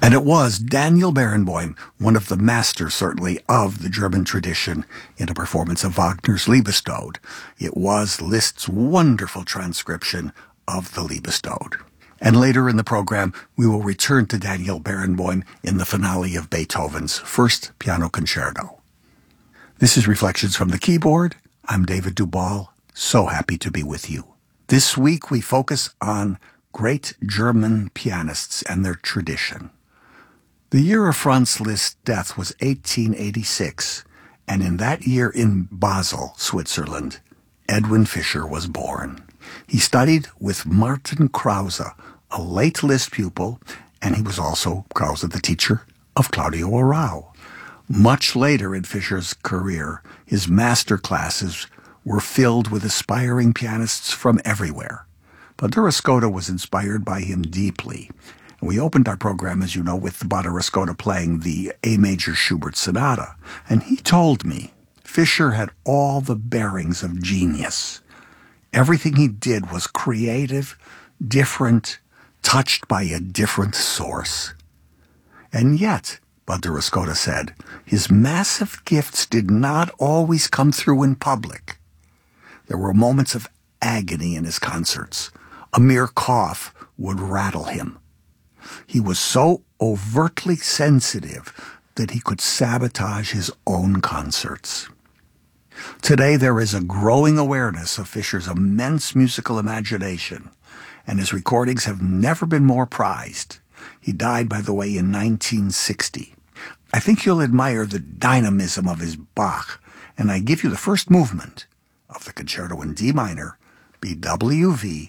And it was Daniel Barenboim, one of the masters, certainly, of the German tradition in a performance of Wagner's Liebestod. It was Liszt's wonderful transcription of the Liebestod. And later in the program, we will return to Daniel Barenboim in the finale of Beethoven's First Piano Concerto. This is Reflections from the Keyboard. I'm David Duvall. So happy to be with you. This week, we focus on great German pianists and their tradition. The year of Franz Liszt's death was 1886, and in that year in Basel, Switzerland, Edwin Fischer was born. He studied with Martin Krause, a late Liszt pupil, and he was also, Krause, the teacher of Claudio Arrau. Much later in Fischer's career, his master classes were filled with aspiring pianists from everywhere. Badura Skota was inspired by him deeply. We opened our program, as you know, with Badura Skota playing the A major Schubert Sonata. And he told me Fischer had all the bearings of genius. Everything he did was creative, different, touched by a different source. And yet, Badura Skota said, his massive gifts did not always come through in public. There were moments of agony in his concerts. A mere cough would rattle him. He was so overtly sensitive that he could sabotage his own concerts. Today, there is a growing awareness of Fischer's immense musical imagination, and his recordings have never been more prized. He died, by the way, in 1960. I think you'll admire the dynamism of his Bach, and I give you the first movement of the Concerto in D minor, BWV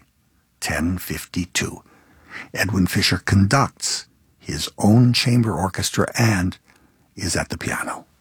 1052. Edwin Fischer conducts his own chamber orchestra and is at the piano.